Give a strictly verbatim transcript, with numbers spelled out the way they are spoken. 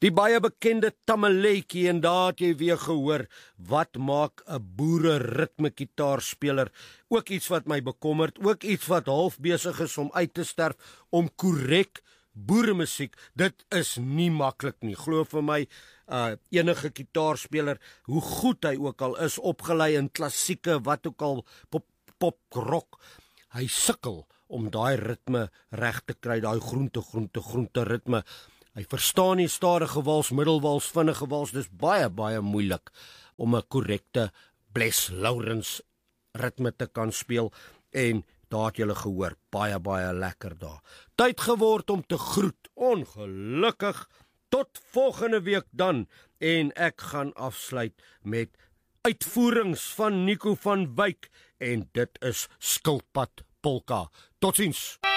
Die baie bekende Tamaletjie, en daar het jy weer gehoor, wat maak 'n boere ritme gitaarspeler? Ook iets wat my bekommerd, ook iets wat half besig is om uit te sterf, om korrek boeremusiek, dit is nie maklik nie. Glo vir my, uh, enige gitaarspeler, hoe goed hy ook al is, opgelei in klassieke, wat ook al, pop, pop, rock, hy sukkel om daai ritme reg te kry, daai groente, groente, groente ritme. Hy verstaan nie stadige wals, middelwals, vinnige wals, dis baie, baie moeilik om 'n korrekte Bless Lawrence ritme te kan speel, en daar het julle gehoor, baie, baie lekker daar. Tyd geword om te groet, ongelukkig, tot volgende week dan, en ek gaan afsluit met uitvoerings van Nico van Wyk, en dit is Skilpad Polka. Totsiens!